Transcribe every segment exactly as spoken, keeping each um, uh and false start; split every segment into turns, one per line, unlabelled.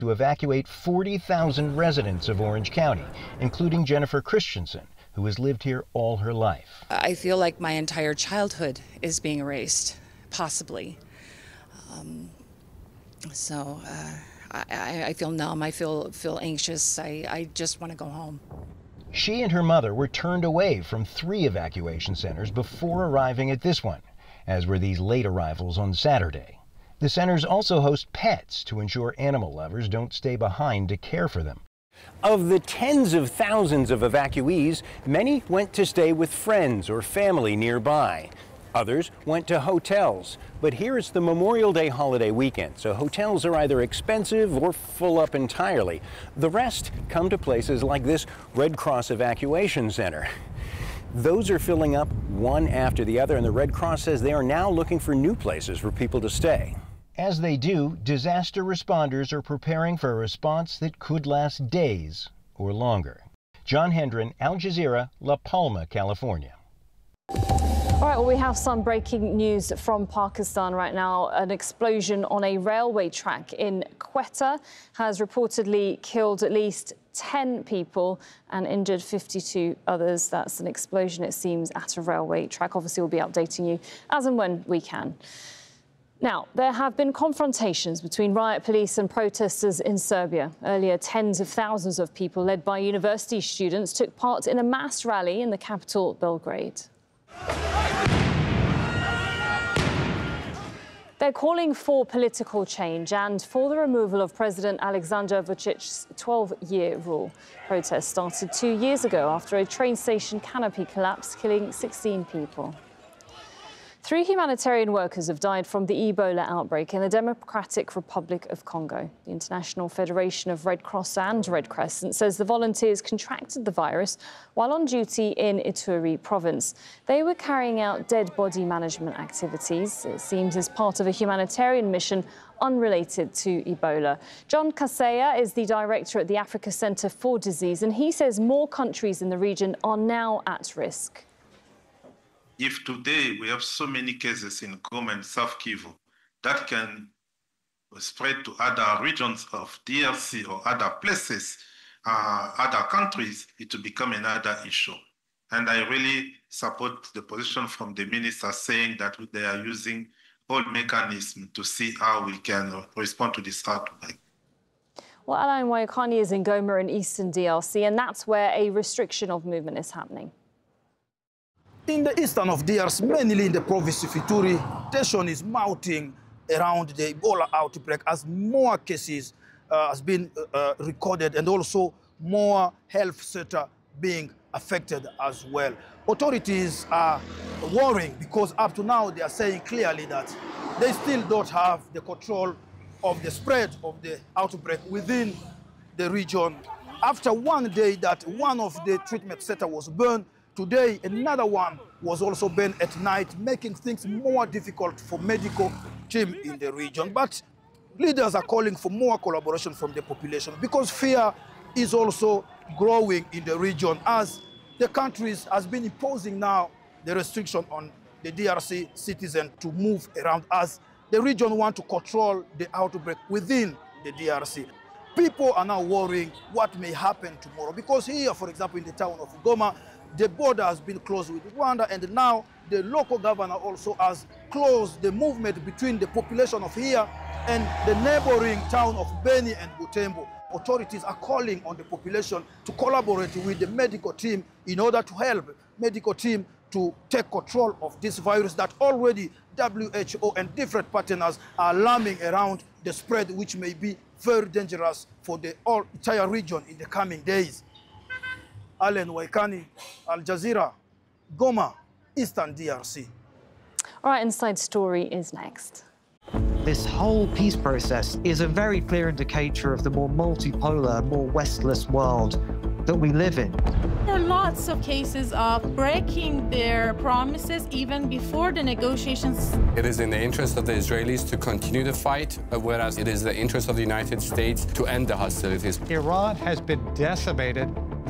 to evacuate forty thousand residents of Orange County, including Jennifer Christensen, who has lived here all her life.
I feel like my entire childhood is being erased, possibly. Um, so uh, I, I feel numb, I feel, feel anxious, I, I just want to go home.
She and her mother were turned away from three evacuation centers before arriving at this one, as were these late arrivals on Saturday. The centers also host pets to ensure animal lovers don't stay behind to care for them. Of the tens of thousands of evacuees, many went to stay with friends or family nearby. Others went to hotels. But here is the Memorial Day holiday weekend, so hotels are either expensive or full up entirely. The rest come to places like this Red Cross evacuation center. Those are filling up one after the other, and the Red Cross says they are now looking for new places for people to stay. As they do, disaster responders are preparing for a response that could last days or longer. John Hendren, Al Jazeera, La Palma, California.
All right, well, we have some breaking news from Pakistan right now. An explosion on a railway track in Quetta has reportedly killed at least ten people and injured fifty-two others. That's an explosion, it seems, at a railway track. Obviously, we'll be updating you as and when we can. Now, there have been confrontations between riot police and protesters in Serbia. Earlier, tens of thousands of people, led by university students, took part in a mass rally in the capital, Belgrade. They're calling for political change and for the removal of President Alexander Vucic's twelve-year rule. Protests started two years ago after a train station canopy collapsed, killing sixteen people. Three humanitarian workers have died from the Ebola outbreak in the Democratic Republic of Congo. The International Federation of Red Cross and Red Crescent says the volunteers contracted the virus while on duty in Ituri province. They were carrying out dead body management activities, it seems as part of a humanitarian mission unrelated to Ebola. John Kaseya is the director at the Africa Centre for Disease, and he says more countries in the region are now at risk.
If today we have so many cases in Goma and South Kivu, that can spread to other regions of D R C or other places, uh, other countries, it will become another issue. And I really support the position from the minister saying that they are using all mechanisms to see how we can respond to this outbreak.
Well, Alain Wayakani is in Goma in eastern D R C, and that's where a restriction of movement is happening.
In the eastern of D R C, mainly in the province of Ituri, tension is mounting around the Ebola outbreak as more cases uh, has been uh, recorded and also more health sector being affected as well. Authorities are worrying because up to now they are saying clearly that they still don't have the control of the spread of the outbreak within the region. After one day that one of the treatment centers was burned, today, another one was also burned at night, making things more difficult for medical team in the region. But leaders are calling for more collaboration from the population because fear is also growing in the region as the countries has been imposing now the restriction on the D R C citizens to move around as the region want to control the outbreak within the D R C. People are now worrying what may happen tomorrow because here, for example, in the town of Goma, the border has been closed with Rwanda, and now the local governor also has closed the movement between the population of here and the neighboring town of Beni and Butembo. Authorities are calling on the population to collaborate with the medical team in order to help medical team to take control of this virus that already W H O and different partners are alarming around the spread, which may be very dangerous for the whole entire region in the coming days. Alain Wayakani, Al Jazeera, Goma, Eastern D R C.
All right, Inside Story is next.
This whole peace process is a very clear indicator of the more multipolar, more Westless world that we live in.
There are lots of cases of breaking their promises even before the negotiations.
It is in the interest of the Israelis to continue the fight, whereas it is the interest of the United States to end the hostilities.
Iran has been decimated.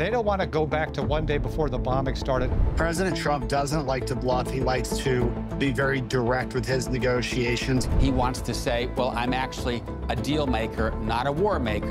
They don't want to go back to one day before the bombing started.
President Trump doesn't like to bluff. He likes to be very direct with his negotiations.
He wants to say, well, I'm actually a deal maker, not a war maker.